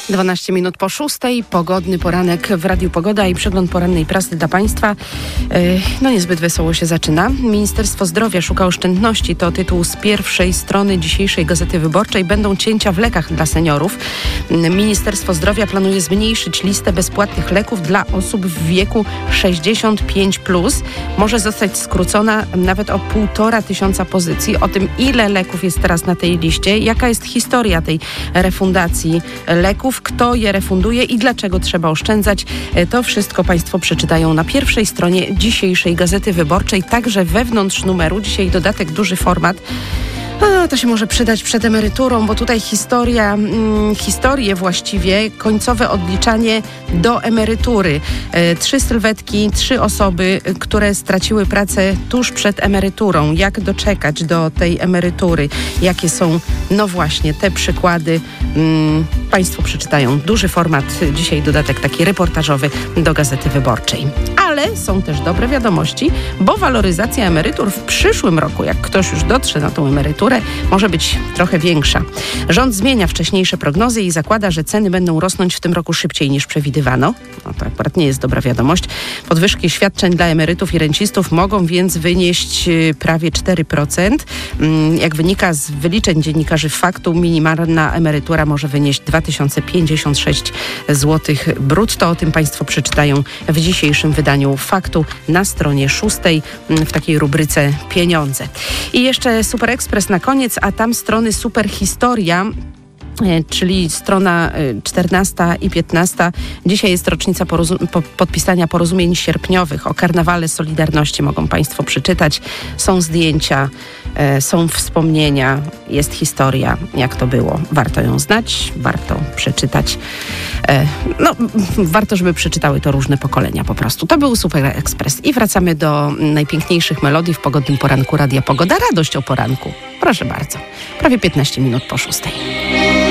12 minut po 6:00. Pogodny poranek w Radiu Pogoda i przegląd porannej prasy dla Państwa. Niezbyt wesoło się zaczyna. Ministerstwo Zdrowia szuka oszczędności. To tytuł z pierwszej strony dzisiejszej Gazety Wyborczej. Będą cięcia w lekach dla seniorów. Ministerstwo Zdrowia planuje zmniejszyć listę bezpłatnych leków dla osób w wieku 65+. Może zostać skrócona nawet o 1500 pozycji. O tym, ile leków jest teraz na tej liście, jaka jest historia tej refundacji leków, kto je refunduje i dlaczego trzeba oszczędzać. To wszystko Państwo przeczytają na pierwszej stronie dzisiejszej Gazety Wyborczej, także wewnątrz numeru. Dzisiaj dodatek, duży format. To się może przydać przed emeryturą, bo tutaj historię właściwie, końcowe odliczanie do emerytury. 3 sylwetki, 3 osoby, które straciły pracę tuż przed emeryturą. Jak doczekać do tej emerytury? Jakie są, właśnie, te przykłady? Państwo przeczytają. Duży format, dzisiaj dodatek taki reportażowy do Gazety Wyborczej. Ale są też dobre wiadomości, bo waloryzacja emerytur w przyszłym roku, jak ktoś już dotrze na tą emeryturę, może być trochę większa. Rząd zmienia wcześniejsze prognozy i zakłada, że ceny będą rosnąć w tym roku szybciej niż przewidywano. To akurat nie jest dobra wiadomość. Podwyżki świadczeń dla emerytów i rencistów mogą więc wynieść prawie 4%. Jak wynika z wyliczeń dziennikarzy Faktu, minimalna emerytura może wynieść 2056 zł brutto. O tym Państwo przeczytają w dzisiejszym wydaniu Faktu na stronie 6 w takiej rubryce Pieniądze. I jeszcze Super Express na koniec, a tam strony Super Historia, czyli strona 14 i 15. Dzisiaj jest rocznica podpisania porozumień sierpniowych. O karnawale Solidarności mogą Państwo przeczytać. Są zdjęcia, są wspomnienia, jest historia, jak to było. Warto ją znać, warto przeczytać. Warto, żeby przeczytały to różne pokolenia po prostu. To był Super Express. I wracamy do najpiękniejszych melodii w pogodnym poranku Radia Pogoda. Radość o poranku. Proszę bardzo. Prawie 15 minut po 6:00.